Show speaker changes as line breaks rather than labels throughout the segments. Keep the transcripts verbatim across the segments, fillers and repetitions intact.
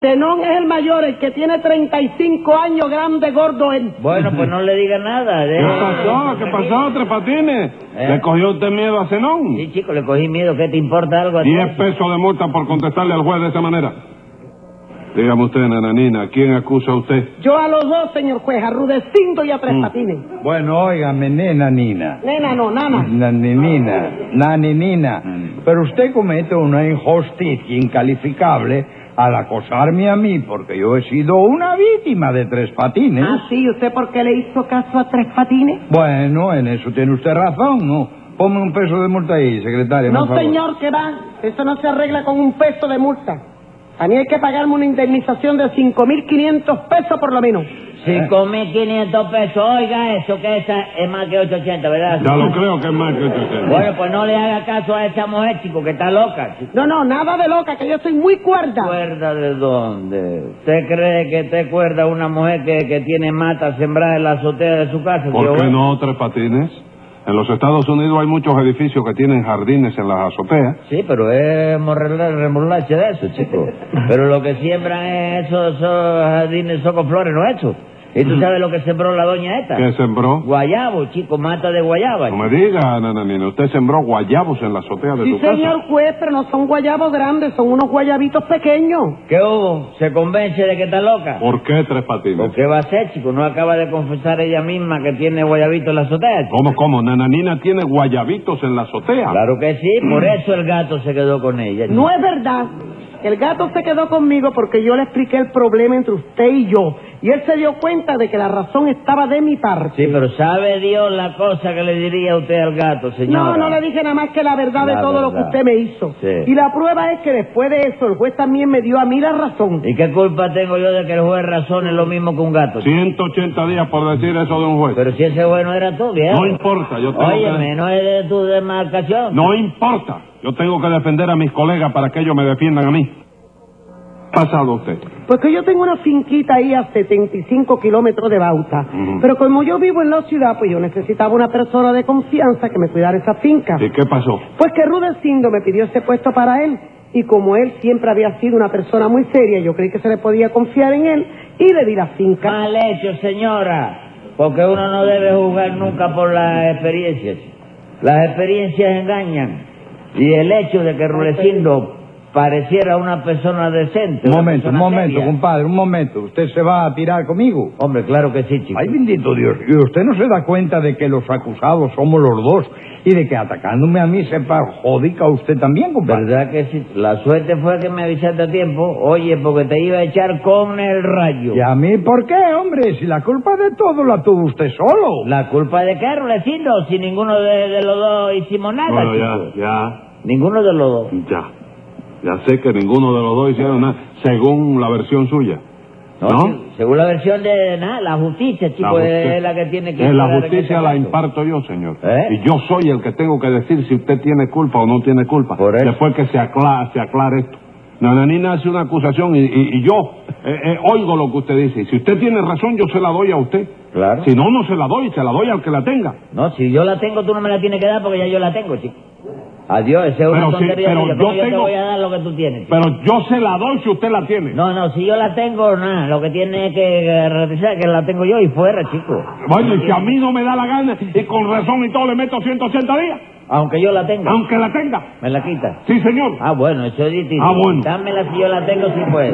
Zenón es el mayor, el que tiene treinta y cinco años, grande, gordo él.
Bueno, pues no le diga nada.
¿Qué pasó? ¿Qué pasó, Tres Patines? ¿Eh? ¿Le cogió usted miedo a Zenón?
Sí, chico, le cogí miedo. ¿Qué te importa algo a ti?
Diez pesos de multa por contestarle al juez de esa manera. Dígame usted, nananina, ¿quién acusa a usted?
Yo a los dos, señor juez, a Rudecindo y a Tres mm. Patines.
Bueno, óigame, nena, nina.
Nena, no, nana.
Naninina, naninina. Mm. Pero usted comete una injusticia incalificable al acosarme a mí, porque yo he sido una víctima de Tres Patines.
Ah, sí, ¿usted por qué le hizo caso a Tres Patines?
Bueno, en eso tiene usted razón, ¿no? Ponme un peso de multa ahí, secretaria.
No, señor, que va. Eso no se arregla con un peso de multa. A mí hay que pagarme una indemnización de cinco mil quinientos pesos por lo menos.
cinco mil quinientos pesos, oiga eso, que esa es más que ochocientos ochenta, ¿verdad?
Ya lo creo que es más que ochocientos.
Bueno, pues no le haga caso a esa mujer, chico, que está loca, chico.
No, no, nada de loca, que yo soy muy cuerda.
¿Cuerda de dónde? ¿Usted cree que te cuerda una mujer que, que tiene mata sembrada en la azotea de su casa?
¿Por qué no, Tres Patines? En los Estados Unidos hay muchos edificios que tienen jardines en las azoteas.
Sí, pero es remolacha de eso, chico. Pero lo que siembran es esos, esos jardines son con flores, ¿no hechos? ¿Y tú sabes lo que sembró la doña esta?
¿Qué sembró?
Guayabo, chico, mata de guayaba.
No me diga, nananina, usted sembró guayabos en la azotea de
sí,
tu casa.
Sí, señor juez, pero no son guayabos grandes, son unos guayabitos pequeños.
¿Qué hubo? ¿Se convence de que está loca?
¿Por qué, Tres Patines?
¿Por qué va a ser, chico? ¿No acaba de confesar ella misma que tiene guayabitos en la azotea? Chico?
¿Cómo, cómo? ¿Nananina tiene guayabitos en la azotea?
Claro que sí, por eso el gato se quedó con ella. Chico.
No es verdad. El gato se quedó conmigo porque yo le expliqué el problema entre usted y yo. Y él se dio cuenta de que la razón estaba de mi parte.
Sí, pero ¿sabe Dios la cosa que le diría a usted al gato, señora?
No, no le dije nada más que la verdad
la
de todo
verdad.
lo que usted me hizo.
Sí.
Y la prueba es que después de eso el juez también me dio a mí la razón.
¿Y qué culpa tengo yo de que el juez razone lo mismo que un gato?
ciento ochenta días por decir eso de un juez.
Pero si ese juez no era tú, viejo.
No importa, yo tengo
Óyeme,
que...
no es de tu demarcación.
No importa, yo tengo que defender a mis colegas para que ellos me defiendan a mí. Pasado usted.
Pues que yo tengo una finquita ahí a setenta y cinco kilómetros de Bauta. Uh-huh. Pero como yo vivo en la ciudad, pues yo necesitaba una persona de confianza que me cuidara esa finca.
¿Y qué pasó?
Pues que Rudecindo me pidió ese puesto para él. Y como él siempre había sido una persona muy seria, yo creí que se le podía confiar en él y le di la finca.
Mal hecho, señora. Porque uno no debe juzgar nunca por las experiencias. Las experiencias engañan. Y el hecho de que Rudecindo pareciera una persona decente.
Un momento, un momento,
seria.
compadre, un momento. ¿Usted se va a tirar conmigo?
Hombre, claro que sí, chico.
Ay, bendito Dios. ¿Y usted no se da cuenta de que los acusados somos los dos? Y de que atacándome a mí se perjudica a usted también, compadre.
¿Verdad que sí? La suerte fue que me avisaste a tiempo. Oye, porque te iba a echar con el rayo.
¿Y a mí por qué, hombre? Si la culpa de todo la tuvo usted solo.
¿La culpa de qué, Rudecindo? Si ninguno de, de los dos hicimos nada,
bueno,
chico.
ya, ya.
Ninguno de los dos.
Ya. Ya sé que ninguno de los dos hicieron nada, según la versión suya. ¿No? ¿No?
Según la versión de nada, la justicia, chico,
la justicia,
es la que tiene que...
Eh, la justicia la imparto yo, señor.
¿Eh?
Y yo soy el que tengo que decir si usted tiene culpa o no tiene culpa.
Por eso.
Después que se aclare, se aclare esto. Nananina hace una acusación y, y, y yo eh, eh, oigo lo que usted dice. Y si usted tiene razón, yo se la doy a usted.
Claro.
Si no, no se la doy, se la doy al que la tenga.
No, si yo la tengo, tú no me la tienes que dar porque ya yo la tengo, chico. Adiós, esa es una
pero
tontería.
Si, pero
tuya.
yo,
yo
tengo...
te voy a dar lo que tú tienes, chico.
Pero yo se la doy si usted la tiene.
No, no, si yo la tengo, nada. Lo que tiene es que revisar que la tengo yo y fuera, chico.
Bueno, y si a mí no me da la gana y con razón y todo le meto ciento ochenta días.
Aunque yo la tenga.
Aunque la tenga.
¿Me la quita?
Sí, señor.
Ah, bueno, eso es distinto.
Ah, bueno.
Dámela si yo la tengo, si puedes.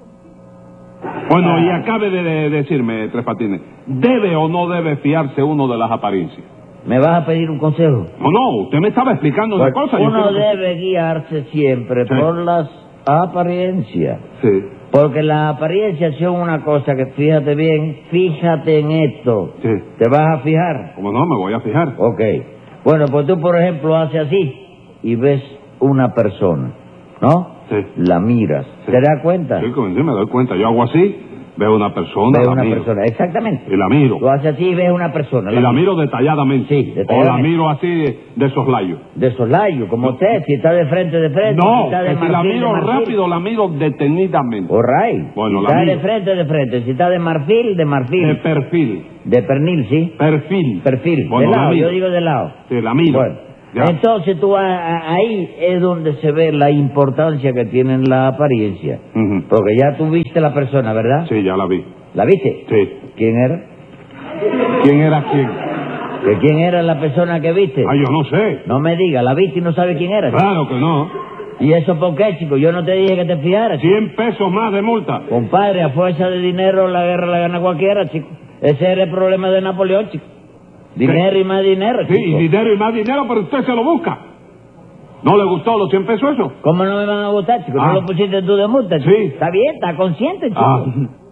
Bueno,
ah.
y acabe de, de decirme, Tres Patines, ¿debe o no debe fiarse uno de las apariencias?
¿Me vas a pedir un consejo?
No, no, usted me estaba explicando
pues
una cosa.
Uno
yo
debe que... guiarse siempre sí. por las apariencias.
Sí.
Porque las apariencias son una cosa que, fíjate bien, fíjate en esto.
Sí.
¿Te vas a fijar?
¿Cómo no? Me voy a fijar.
Ok. Bueno, pues tú, por ejemplo, haces así y ves una persona, ¿no?
Sí.
La miras.
Sí.
¿Te das cuenta?
Sí, sí, me doy cuenta. Yo hago así, veo una persona,
Veo
la
una
miro.
persona, exactamente.
Y la miro.
Lo haces así y ves una persona.
Y
la,
la miro detalladamente.
Sí, detalladamente.
O la miro así de, de soslayo.
De soslayo, como usted, si está de frente, de frente.
No,
si está de
que
marfil,
si la miro
de marfil.
rápido, la miro detenidamente.
All right.
Bueno,
si
la
está
miro.
de frente, de frente. Si está de marfil, de marfil.
De perfil.
De pernil, ¿sí?
Perfil.
Perfil.
Bueno,
de
la
lado,
miro.
yo digo de lado.
Sí, la miro.
Bueno,
Ya.
Entonces tú a- a- ahí es donde se ve la importancia que tiene la apariencia.
Ujú.
Porque ya tú viste la persona, ¿verdad?
Sí, ya la vi.
¿La viste?
Sí.
¿Quién era?
¿Quién era quién?
¿Que quién era la persona que viste?
Ah, yo no sé.
No me diga, la viste y no sabe quién era. chico.
Claro que no.
¿Y eso por qué, chico? Yo no te dije que te fijaras. chico.
Cien pesos más de multa.
Compadre, a fuerza de dinero la guerra la gana cualquiera, chico. Ese era el problema de Napoleón, chico. Dinero y más dinero,
Sí,
chico.
y dinero y más dinero, pero usted se lo busca. ¿No le gustó los cien pesos eso?
¿Cómo no me van a gustar, chico?
Ah.
¿No lo pusiste tú de multa, chico?
Sí.
Está bien, está consciente, chico.
Ah.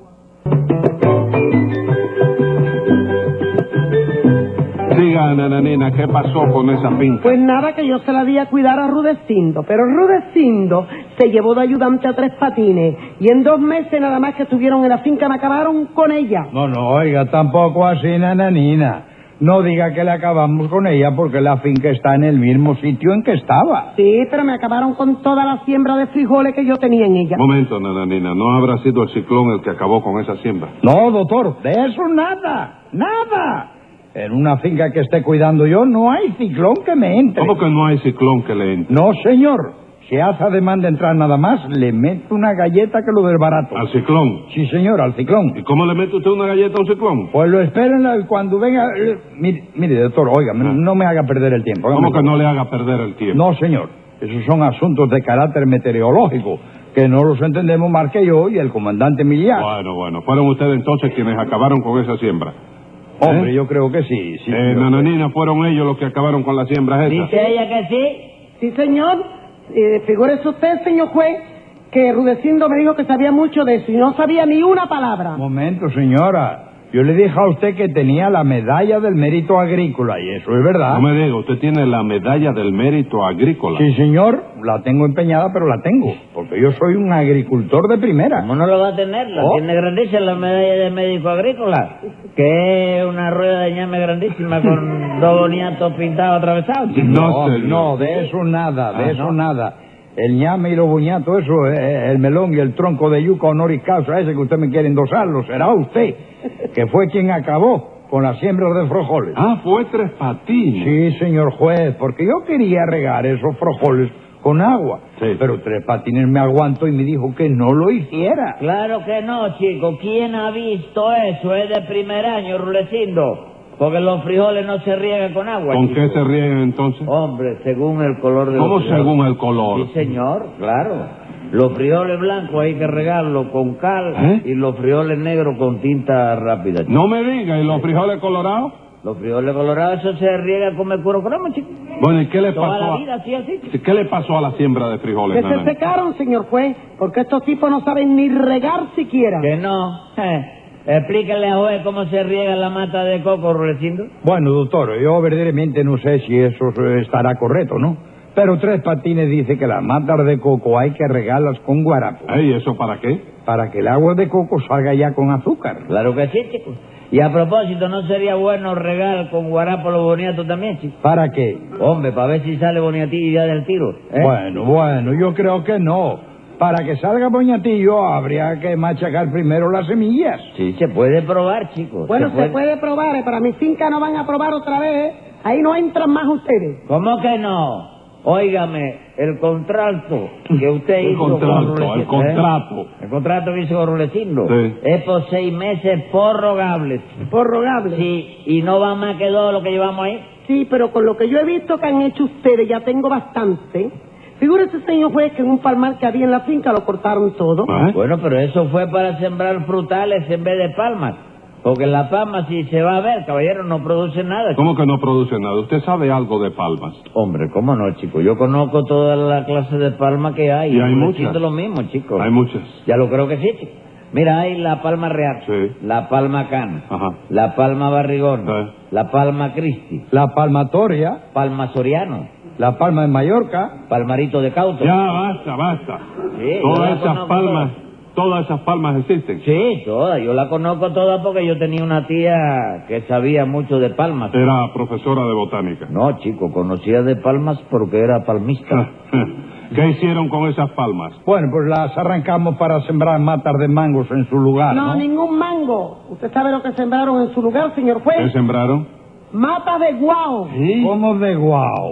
Diga, nananina, ¿qué pasó con esa finca?
Pues nada, que yo se la di a cuidar a Rudecindo, pero Rudecindo se llevó de ayudante a Tres Patines y en dos meses nada más que estuvieron en la finca me acabaron con ella.
No, no, oiga, tampoco así, nananina. No diga que le acabamos con ella porque la finca está en el mismo sitio en que estaba.
Sí, pero me acabaron con toda la siembra de frijoles que yo tenía en ella.
Momento, nananina, ¿no habrá sido el ciclón el que acabó con esa siembra?
No, doctor, de eso nada, nada. En una finca que esté cuidando yo no hay ciclón que me entre.
¿Cómo que no hay ciclón que le entre?
No, señor. Si hace ademán de entrar nada más, le meto una galleta que lo desbarato.
¿Al ciclón?
Sí, señor, al ciclón.
¿Y cómo le mete usted una galleta a un ciclón?
Pues lo esperen y cuando venga... eh, Mire, mire, doctor, oiga,
Ah.
no me haga perder el tiempo.
¿Cómo
hágame
que no le haga perder el tiempo?
No, señor. Esos son asuntos de carácter meteorológico, que no los entendemos más que yo y el comandante militar.
Bueno, bueno, fueron ustedes entonces quienes acabaron con esa siembra.
Hombre,
¿Eh?
yo creo que sí. sí
Eh,
yo-
nananina, fueron ellos los que acabaron con las siembras esas.
¿Dice ella que sí?
Sí, señor. Eh, figúrese usted, señor juez, que Rudecindo me dijo que sabía mucho de eso y no sabía ni una palabra.
Momento, señora. Yo le dije a usted que tenía la medalla del mérito agrícola, y eso es verdad.
No me diga, usted tiene la medalla del mérito agrícola.
Sí, señor, la tengo empeñada, pero la tengo, porque yo soy un agricultor de primera.
¿Cómo no lo va a tener? La
Oh.
tiene grandísima la medalla de médico agrícola, que es una rueda de ñame grandísima con dos boniatos pintados atravesados. chico.
No,
No,
señor.
no, de eso nada, de
Ah,
eso
¿no?
nada. El ñame y los buñatos, eso, eh, el melón y el tronco de yuca honoris causa ese que usted me quiere endosarlo, será usted, que fue quien acabó con las siembras de frijoles.
Ah, fue Tres Patines.
Sí, señor juez, porque yo quería regar esos frijoles con agua,
Sí.
pero Tres Patines me aguantó y me dijo que no lo hiciera.
Claro que no, chico. ¿Quién ha visto eso? Es de primer año, Rulecindo. Porque los frijoles no se riegan con agua.
¿Con
chico.
qué se riegan entonces?
Hombre, según el color de
¿Cómo
los frijoles.
según el color?
Sí, señor, claro. Los frijoles blancos hay que regarlos con cal
¿Eh?
y los frijoles negros con tinta rápida. chico.
No me diga, ¿y los frijoles colorados?
Los frijoles colorados, eso se riega con mercurio cromo, chico.
Bueno, ¿y qué le
Toda
pasó
la
a...
vida así, así, chico.
¿Qué le pasó a la siembra de frijoles,
Que se
nananina?
secaron, señor juez, porque estos tipos no saben ni regar siquiera.
Que no. Eh, explícale a juez cómo se riega la mata de coco, Rulecindo.
Bueno, doctor, yo verdaderamente no sé si eso eh, estará correcto, ¿no? Pero Tres Patines dice que las matas de coco hay que regarlas con guarapo,
Ey, ¿eso para qué?
para que el agua de coco salga ya con azúcar.
Claro que sí, chico. Y a propósito, ¿no sería bueno regar con guarapo los boniatos también, chico?
¿Para qué?
Hombre, para ver si sale boniatillo ya del tiro. ¿eh?
Bueno, bueno, yo creo que no. Para que salga boñatillo habría que machacar primero las semillas.
Sí, se puede probar, chico.
Bueno, se puede probar, eh, para mi finca no van a probar otra vez, eh. Ahí no entran más ustedes.
¿Cómo que no? Óigame, el contrato que usted
El
hizo
contrato,
con Rulecindo,
el
¿eh?
contrato.
El contrato que hizo con Rulecindo
Sí.
es por seis meses prorrogables.
Prorrogable.
Sí, y no va más que dos lo que llevamos ahí.
Sí, pero con lo que yo he visto que han hecho ustedes, ya tengo bastante. Figúrese, señor juez, que en un palmar que había en la finca lo cortaron todo.
¿Eh?
Bueno, pero eso fue para sembrar frutales en vez de palmas. Porque la palma, si se va a ver, caballero, no produce nada.
¿Cómo que no produce nada? ¿Usted sabe algo de palmas?
Hombre, ¿cómo no, chico? Yo conozco toda la clase de palma que hay.
Y hay
Yo
muchas.
siento lo mismo, chico.
Hay muchas.
Ya lo creo que sí, chico. Mira, hay la palma real,
Sí.
la palma cana,
Ajá.
la palma barrigón,
Sí.
la palma cristi,
La palmatoria,
palma soriano,
la palma de Mallorca.
palmarito de cauto.
Ya, basta, basta.
Sí, yo la
todas esas
conozco
palmas, todas esas palmas existen.
Sí, todas. Yo la conozco todas porque yo tenía una tía que sabía mucho de palmas.
Era profesora de botánica.
No, chico, conocía de palmas porque era palmista.
¿Qué hicieron con esas palmas?
Bueno, pues las arrancamos para sembrar matas de mangos en su lugar,
No,
¿no?
ningún mango. ¿Usted sabe lo que sembraron en su lugar, señor
¿Qué
juez?
sembraron?
Matas de guau.
¿Cómo de guau?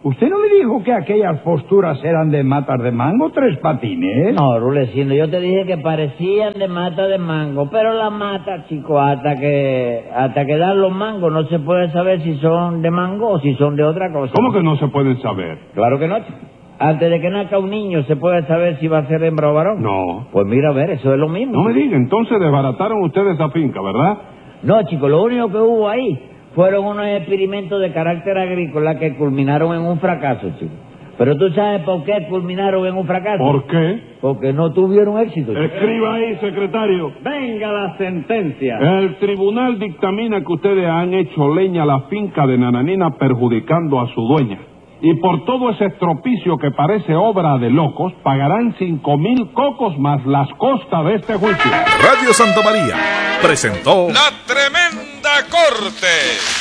¿Usted no me dijo que aquellas posturas eran de matas de mango, Tres Patines?
No, Rulecindo, yo te dije que parecían de mata de mango, pero la mata, chico, hasta que hasta que dan los mangos no se puede saber si son de mango o si son de otra cosa.
¿Cómo que no se pueden saber?
Claro que no, chico. Antes de que nazca un niño se puede saber si va a ser hembra o varón.
No.
Pues mira, a ver, eso es lo mismo.
No me diga, entonces desbarataron ustedes esa finca, ¿verdad?
No, chico, lo único que hubo ahí fueron unos experimentos de carácter agrícola que culminaron en un fracaso, chico. Pero tú sabes por qué culminaron en un fracaso.
¿Por qué?
Porque no tuvieron éxito, chico.
Escriba ahí, secretario.
Venga la sentencia.
El tribunal dictamina que ustedes han hecho leña a la finca de Nananina perjudicando a su dueña. Y por todo ese estropicio que parece obra de locos, pagarán cinco mil cocos más las costas de este juicio.
Radio Santa María presentó
La Tremenda Corte.